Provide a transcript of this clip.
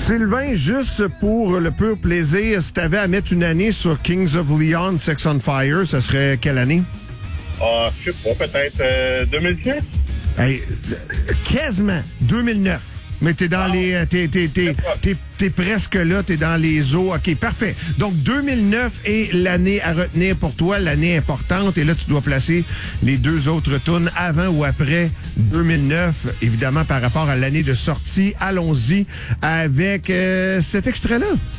Sylvain, juste pour le pur plaisir, si t'avais à mettre une année sur Kings of Leon, Sex on Fire, ça serait quelle année? Ah, je sais pas, peut-être 2005? Hey, quasiment 2009. Mais t'es dans les... T'es presque là, t'es dans les eaux. OK, parfait. Donc, 2009 est l'année à retenir pour toi, l'année importante. Et là, tu dois placer les deux autres tunes avant ou après 2009, évidemment, par rapport à l'année de sortie. Allons-y avec cet extrait-là.